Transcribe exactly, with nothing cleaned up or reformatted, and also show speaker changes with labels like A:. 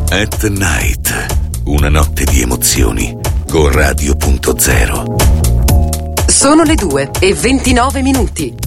A: At Night, una notte di emozioni con Radio punto zero.
B: Sono le due e ventinove minuti.